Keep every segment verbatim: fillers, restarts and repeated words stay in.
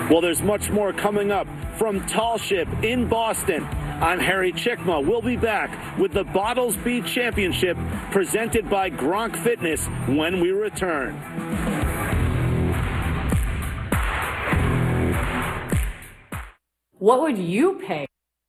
Well, there's much more coming up from Tall Ship in Boston. I'm Harry Chickma. We'll be back with the Bottlesby Championship presented by Gronk Fitness when we return. What would you pay?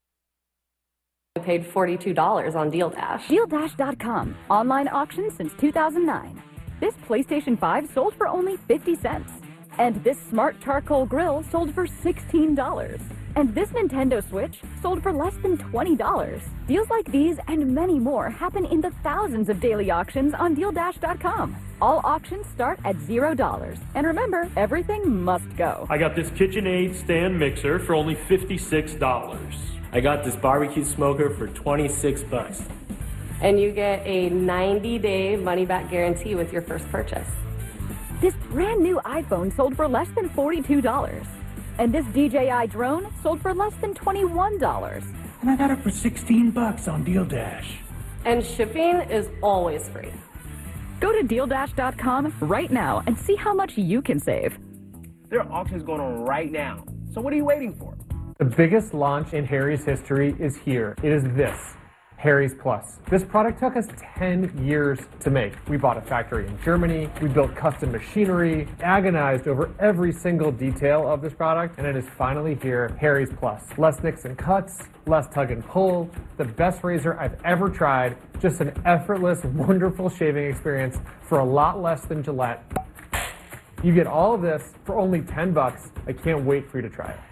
I paid forty-two dollars on Deal Dash. Deal Dash dot com. Online auction since two thousand nine. This PlayStation five sold for only fifty cents. And this smart charcoal grill sold for sixteen dollars. And this Nintendo Switch sold for less than twenty dollars. Deals like these and many more happen in the thousands of daily auctions on Deal Dash dot com. All auctions start at zero dollars. And remember, everything must go. I got this KitchenAid stand mixer for only fifty-six dollars. I got this barbecue smoker for twenty-six bucks. And you get a ninety day money-back guarantee with your first purchase. This brand new iPhone sold for less than forty-two dollars. And this D J I drone sold for less than twenty-one dollars. And I got it for sixteen bucks on Deal Dash. And shipping is always free. Go to Deal Dash dot com right now and see how much you can save. There are auctions going on right now. So what are you waiting for? The biggest launch in Harry's history is here. It is this. Harry's Plus. This product took us ten years to make. We bought a factory in Germany, we built custom machinery, agonized over every single detail of this product, and it is finally here, Harry's Plus. Less nicks and cuts, less tug and pull, the best razor I've ever tried, just an effortless, wonderful shaving experience for a lot less than Gillette. You get all of this for only ten bucks. I can't wait for you to try it.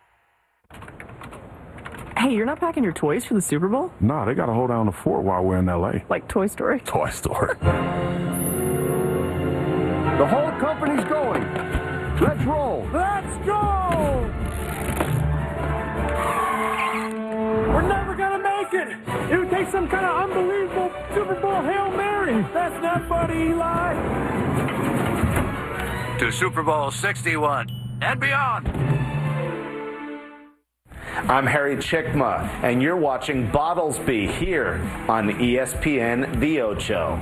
Hey, you're not packing your toys for the Super Bowl? Nah, they gotta hold down the fort while we're in L A. Like Toy Story? Toy Story. The whole company's going. Let's roll. Let's go! We're never gonna make it! It would take some kind of unbelievable Super Bowl Hail Mary. That's not funny, Eli. To Super Bowl sixty-one and beyond. I'm Harry Chickma, and you're watching Bottlesby here on E S P N The Ocho.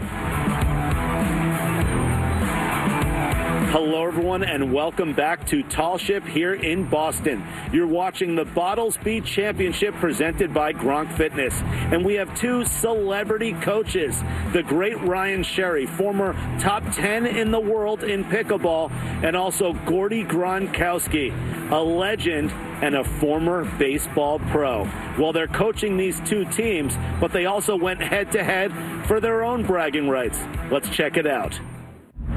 Hello, everyone, and welcome back to Tall Ship here in Boston. You're watching the Bottlesby Championship presented by Gronk Fitness. And we have two celebrity coaches, the great Ryan Sherry, former top ten in the world in pickleball, and also Gordy Gronkowski, a legend and a former baseball pro. Well, they're coaching these two teams, but they also went head-to-head for their own bragging rights. Let's check it out.